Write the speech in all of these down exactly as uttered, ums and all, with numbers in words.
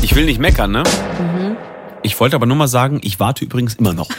Ich will nicht meckern, ne? Mhm. Ich wollte aber nur mal sagen, ich warte übrigens immer noch.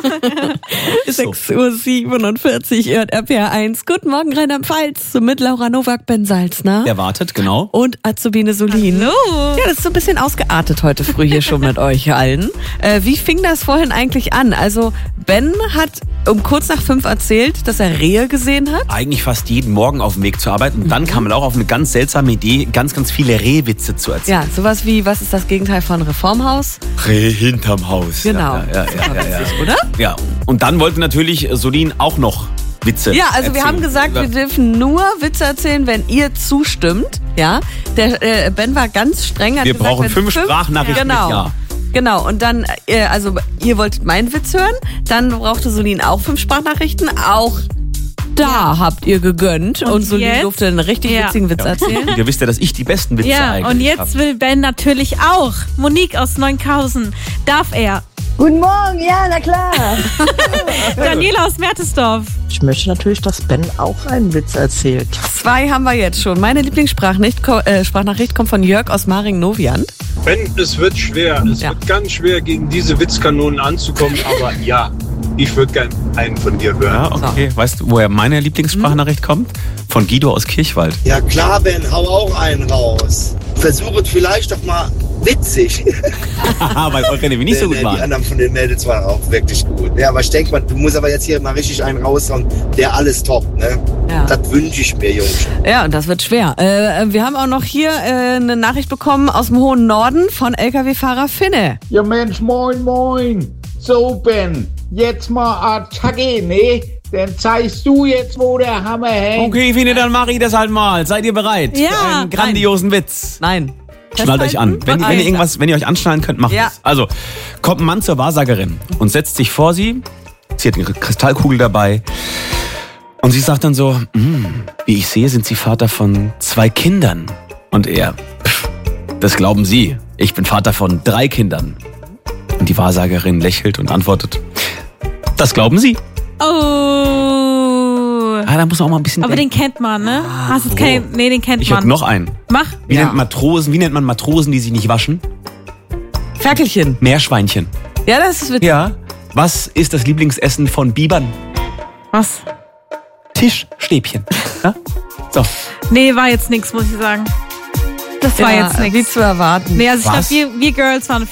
Ist so. sechs Uhr siebenundvierzig, ihr hört R P R eins. Guten Morgen, Rheinland-Pfalz. Mit Laura Nowak, Ben Salzner. Der wartet, genau. Und Azubine Solin. Hallo. Ja, das ist so ein bisschen ausgeartet heute früh hier schon mit euch allen. Äh, wie fing das vorhin eigentlich an? Also Ben hat um kurz nach fünf erzählt, dass er Rehe gesehen hat. Eigentlich fast jeden Morgen auf dem Weg zur Arbeit. Und mhm. dann kam er auch auf eine ganz seltsame Idee, ganz, ganz viele Rehwitze zu erzählen. Ja, sowas wie, was ist das Gegenteil von Reformhaus? Reh hinterm Haus. Genau. Ja, ja, ja, ja, ja, ja. Oder? Ja. Und dann wollte natürlich Solin auch noch Witze Ja, also erzählen. wir haben gesagt, wir dürfen nur Witze erzählen, wenn ihr zustimmt. Ja, der äh, Ben war ganz streng. Hat wir gesagt, brauchen fünf, fünf Sprachnachrichten genau. mit Ja. Genau, und dann, äh, also ihr wolltet meinen Witz hören, dann brauchte Solin auch fünf Sprachnachrichten, auch da ja. habt ihr gegönnt und, und Solin jetzt? durfte einen richtig ja. witzigen Witz ja. erzählen. Ihr wisst ja, dass ich die besten Witze ja, eigentlich habe. Und jetzt hab. will Ben natürlich auch. Monique aus Neunkausen, darf er? Guten Morgen, ja, na klar. Daniela aus Mertesdorf. Ich möchte natürlich, dass Ben auch einen Witz erzählt. Zwei haben wir jetzt schon. Meine Lieblingssprachnachricht äh, Sprachnachricht kommt von Jörg aus Maring-Noviand. Ben, es wird schwer. Es ja. wird ganz schwer, gegen diese Witzkanonen anzukommen. Aber ja, ich würde gerne einen von dir hören. Ja, okay. Weißt du, woher meine Lieblingssprachnachricht hm. kommt? Von Guido aus Kirchwald. Ja klar, Ben, hau auch einen raus. Versuche es vielleicht doch mal witzig. Weil eure nämlich nicht so gut waren. Die anderen von den Mädels waren auch wirklich gut. Ja, aber ich denke mal, du musst aber jetzt hier mal richtig einen raushauen, der alles toppt, ne? Ja. Das wünsche ich mir, Jungs. Ja, und das wird schwer. Äh, wir haben auch noch hier äh, eine Nachricht bekommen aus dem hohen Norden von L K W-Fahrer Finne. Ja Mensch, moin, moin. So, Ben, jetzt mal Attacke, ne? Dann zeigst du jetzt, wo der Hammer hängt. Okay, Finne, dann mache ich das halt mal. Seid ihr bereit? Ja. Für einen grandiosen Nein. Witz. Nein. Schnallt euch an. Wenn, wenn, ihr irgendwas, wenn ihr euch anschnallen könnt, macht es. Ja. Also, kommt ein Mann zur Wahrsagerin und setzt sich vor sie. Sie hat eine Kristallkugel dabei. Und sie sagt dann so, wie ich sehe, sind Sie Vater von zwei Kindern. Und er, pff, das glauben Sie. Ich bin Vater von drei Kindern. Und die Wahrsagerin lächelt und antwortet, das glauben Sie. Oh. Ah, da muss man auch mal ein bisschen Aber denken. den kennt man, ne? Ah, Hast du kein, nee, den kennt ich man. habe noch einen. Mach. Wie, Ja. nennt Matrosen, wie nennt man Matrosen, die sich nicht waschen? Ferkelchen. Meerschweinchen. Ja, das ist witzig. Ja. Was ist das Lieblingsessen von Bibern? Was? Tischstäbchen. Ja? So. Nee, war jetzt nix, muss ich sagen. Das war Ja, jetzt nix. wie zu erwarten. Nee, also ich Was? glaube, wir, wir Girls waren